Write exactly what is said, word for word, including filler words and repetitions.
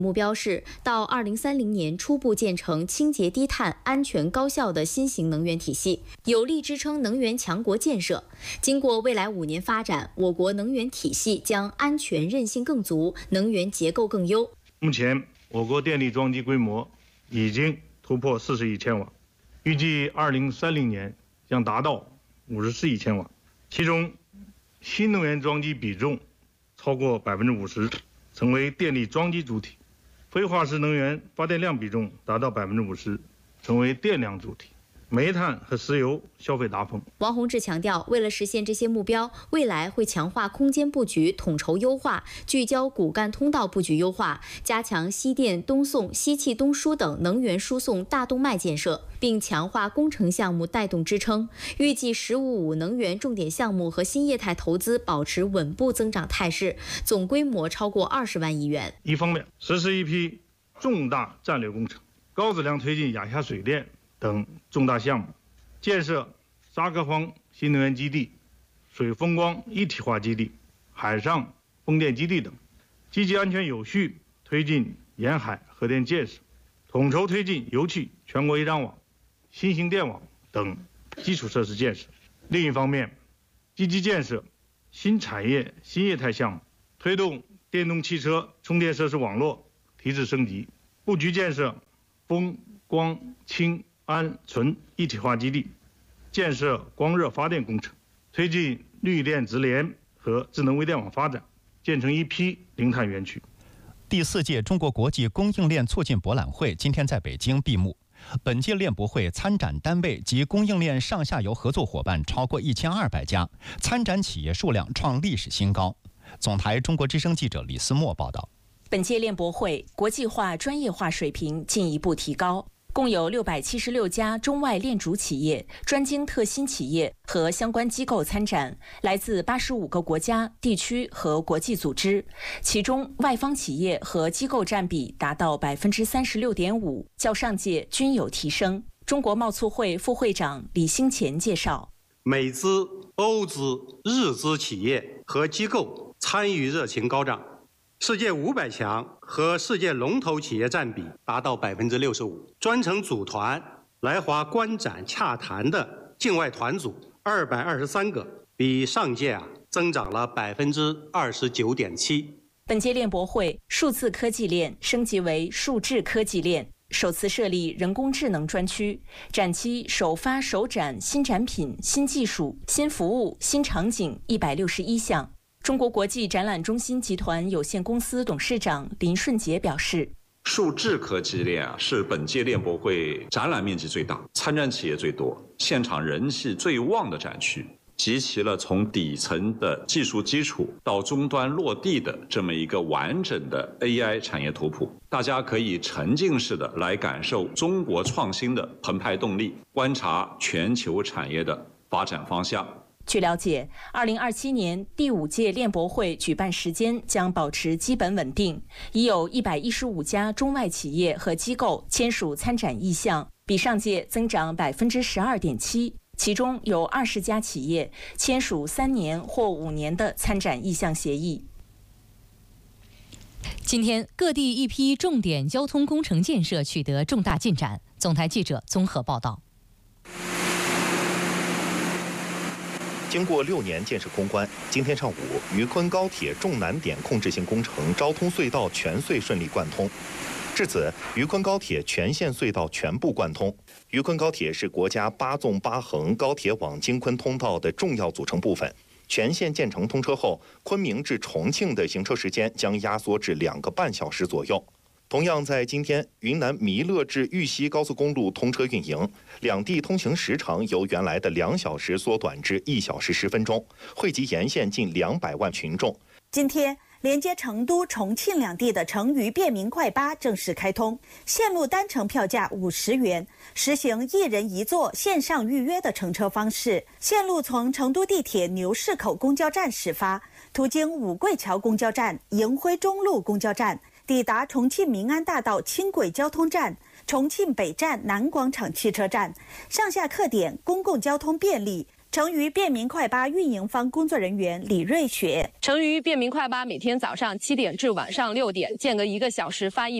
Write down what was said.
目标是到二零三零年初步建成清洁低碳、安全高效的新型能源体系，有力支撑能源强国建设。经过未来五年发展，我国能源体系将安全韧性更足，能源结构更优。 目前，我国电力装机规模已经突破四十亿千瓦，预计二零三零年将达到五十四亿千瓦，其中新能源装机比重超过百分之五十，成为电力装机主体。非化石能源发电量比重达到百分之五十，成为电量主体。煤炭和石油消费达峰。 王洪志强调，为了实现这些目标，未来会强化空间布局统筹优化，聚焦骨干通道布局优化，加强西电东送、西气东输等能源输送大动脉建设，并强化工程项目带动支撑。预计“十五五”能源重点项目和新业态投资保持稳步增长态势，总规模超过二十万亿元。 一方面，实施一批重大战略工程，高质量推进亚夏水电等重大项目，建设沙科荒新能源基地、水风光一体化基地、海上风电基地等，积极安全有序推进沿海核电建设，统筹推进油气全国一张网、新型电网等基础设施建设。另一方面，积极建设新产业新业态项目，推动电动汽车充电设施网络提质升级，布局建设风光氢氨纯一体化基地，建设光热发电工程，推进绿电直联和智能微电网发展，建成一批零碳园区。 第四届中国国际供应链促进博览会今天在北京闭幕。本届链博会参展单位及供应链上下游合作伙伴超过一千二百家，参展企业数量创历史新高。总台中国之声记者李思墨报道。 本届链博会国际化、专业化水平进一步提高。共有六百七十六家中外链主企业、专精特新企业和相关机构参展，来自八十五个国家、地区和国际组织，其中外方企业和机构占比达到百分之三十六点五，较上届均有提升。中国贸促会副会长李兴前介绍， 美资、欧资、日资企业和机构参与热情高涨。世界五百强和世界龙头企业占比达到百分之六十五，专程组团来华观展洽谈的境外团组二百二十三个，比上届啊增长了百分之二十九点七。 本届链博会数字科技链升级为数智科技链，首次设立人工智能专区，展期首发首展新产品、新技术、新服务、新场景一百六十一项。中国国际展览中心集团有限公司董事长林顺杰表示， 数智科技链啊是本届链博会展览面积最大、参展企业最多、现场人气最旺的展区，集齐了从底层的技术基础到终端落地的这么一个完整的 A I 产业图谱。大家可以沉浸式的来感受中国创新的澎湃动力，观察全球产业的发展方向。 据了解，二零二七年第五届链博会举办时间将保持基本稳定，已有一百一十五家中外企业和机构签署参展意向，比上届增长百分之十二点七。其中有二十家企业签署三年或五年的参展意向协议。 今天，各地一批重点交通工程建设取得重大进展。总台记者综合报道。 经过六年建设攻关，今天上午，渝昆高铁重难点控制性工程昭通隧道全隧顺利贯通。至此，渝昆高铁全线隧道全部贯通。渝昆高铁是国家八纵八横高铁网京昆通道的重要组成部分。全线建成通车后，昆明至重庆的行车时间将压缩至两个半小时左右。同样在今天，云南弥勒至玉溪高速公路通车运营，两地通行时长由原来的两小时缩短至一小时十分钟，惠及沿线近两百万群众。 今天，连接成都、重庆两地的成渝便民快巴正式开通，线路单程票价五十元，实行一人一座线上预约的乘车方式。线路从成都地铁牛市口公交站始发，途经五桂桥公交站、迎辉中路公交站，抵达重庆民安大道轻轨交通站、重庆北站南广场汽车站，上下客点公共交通便利， 成渝便民快八运营方工作人员李瑞雪， 成渝便民快八每天早上七点至晚上六点，间隔一个小时发一